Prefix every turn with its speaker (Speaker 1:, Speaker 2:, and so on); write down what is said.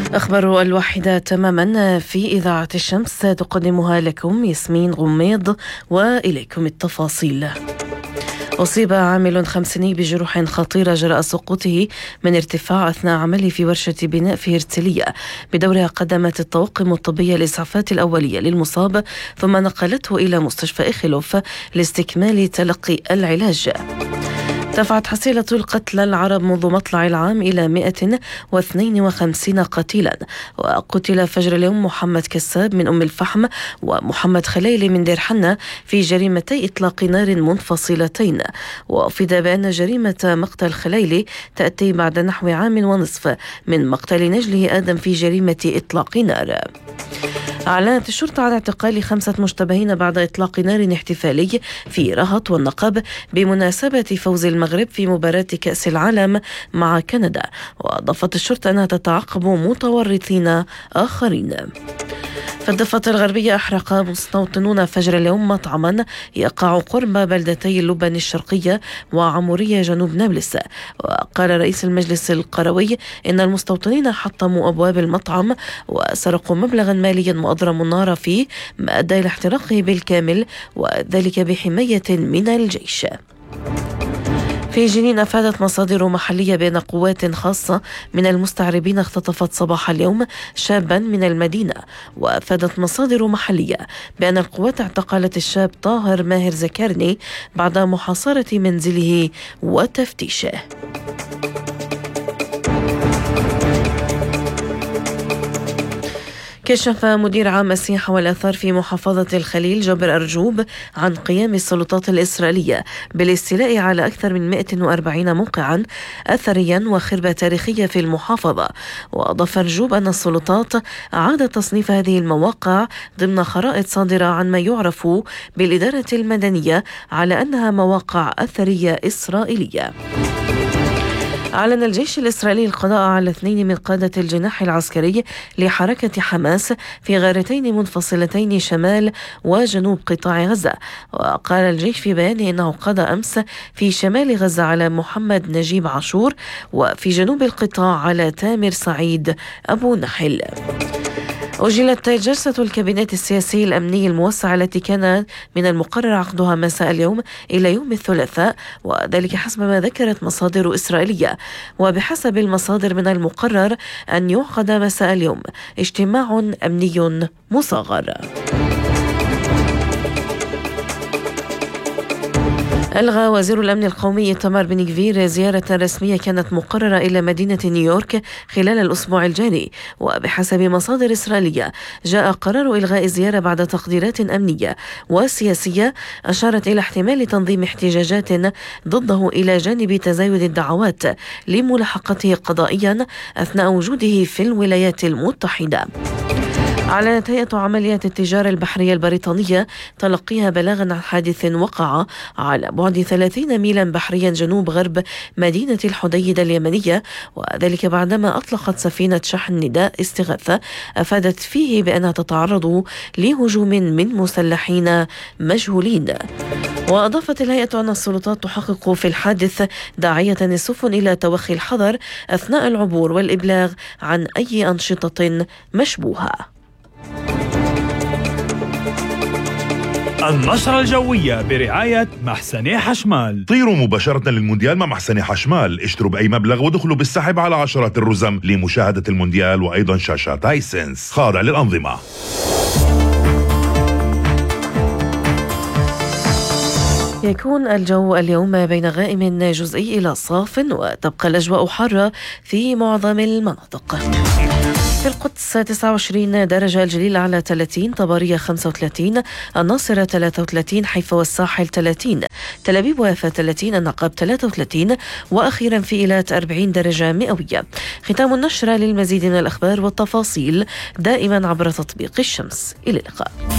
Speaker 1: أخبار الواحدة تماما في إذاعة الشمس تقدمها لكم ياسمين غميض، وإليكم التفاصيل. أصيب عامل خمسيني بجروح خطيرة جراء سقوطه من ارتفاع أثناء عمله في ورشة بناء في هرتلية. بدورها قدمت الطواقم الطبية الإسعافات الأولية للمصاب، ثم نقلته إلى مستشفى إخلوف لاستكمال تلقي العلاج. ارتفعت حصيلة القتلى العرب منذ مطلع العام إلى 152 قتيلا، وقتل فجر اليوم محمد كساب من أم الفحم ومحمد خليلي من دير حنة في جريمتي إطلاق نار منفصلتين. وأفيد بأن جريمة مقتل خليلي تأتي بعد نحو عام ونصف من مقتل نجله آدم في جريمة إطلاق نار. أعلنت الشرطة عن اعتقال 5 مشتبهين بعد إطلاق نار احتفالي في رهط والنقب بمناسبة فوز المغرب في مباراة كأس العالم مع كندا. وأضافت الشرطة أنها تتعقب متورطين آخرين. في الضفة الغربية أحرق مستوطنون فجر اليوم مطعما يقع قرب بلدتي اللبن الشرقية وعمورية جنوب نابلس. وقال رئيس المجلس القروي إن المستوطنين حطموا أبواب المطعم وسرقوا مبلغا ماليا مؤضرم النار فيه، ما أدى إلى احتراقه بالكامل، وذلك بحماية من الجيش. في جنين أفادت مصادر محلية بأن قوات خاصة من المستعربين اختطفت صباح اليوم شابا من المدينة. وأفادت مصادر محلية بأن القوات اعتقلت الشاب طاهر ماهر زكرني بعد محاصرة منزله وتفتيشه. كشف مدير عام السياحة والآثار في محافظة الخليل جابر أرجوب عن قيام السلطات الإسرائيلية بالاستيلاء على أكثر من 140 موقعا أثريا وخربة تاريخية في المحافظة. وأضاف أرجوب أن السلطات أعادت تصنيف هذه المواقع ضمن خرائط صادرة عن ما يعرف بالإدارة المدنية على أنها مواقع أثرية إسرائيلية. أعلن الجيش الإسرائيلي القضاء على 2 من قادة الجناح العسكري لحركة حماس في غارتين منفصلتين شمال وجنوب قطاع غزة. وقال الجيش في بيانه أنه قضى أمس في شمال غزة على محمد نجيب عاشور، وفي جنوب القطاع على تامر سعيد أبو نحل. أجلت جلسة الكابينت السياسي الأمني الموسع التي كان من المقرر عقدها مساء اليوم إلى يوم الثلاثاء، وذلك حسب ما ذكرت مصادر إسرائيلية. وبحسب المصادر من المقرر أن يعقد مساء اليوم اجتماع أمني مصغر. ألغى وزير الأمن القومي إيتمار بن غفير زيارة رسمية كانت مقررة إلى مدينة نيويورك خلال الأسبوع الجاري. وبحسب مصادر إسرائيلية جاء قرار إلغاء الزيارة بعد تقديرات أمنية وسياسية أشارت إلى احتمال تنظيم احتجاجات ضده إلى جانب تزايد الدعوات لملاحقته قضائيا أثناء وجوده في الولايات المتحدة. أعلنت هيئة عمليات التجارة البحرية البريطانية تلقيها بلاغا عن حادث وقع على بعد 30 ميلا بحريا جنوب غرب مدينة الحديدة اليمنية، وذلك بعدما أطلقت سفينة شحن نداء استغاثة أفادت فيه بأنها تتعرض لهجوم من مسلحين مجهولين. وأضافت الهيئة أن السلطات تحقق في الحادث داعية السفن إلى توخي الحذر أثناء العبور والإبلاغ عن أي أنشطة مشبوهة.
Speaker 2: النشرة الجوية برعاية محسني حشمال.
Speaker 3: طيروا مباشرة للمونديال مع محسني حشمال، اشتروا بأي مبلغ ودخلوا بالسحب على عشرات الرزم لمشاهدة المونديال وأيضا شاشات هايسنس خاضع للأنظمة.
Speaker 1: يكون الجو اليوم بين غائم جزئي إلى صاف، وتبقى الأجواء حارة في معظم المناطق. في القدس 29 درجة، الجليل على 30، طبرية 35، الناصرة 33، حيفا والساحل 30، تل أبيب ويافا 30، النقب 33، وأخيرا في إيلات 40 درجة مئوية. ختام النشرة. للمزيد من الأخبار والتفاصيل دائما عبر تطبيق الشمس. إلى اللقاء.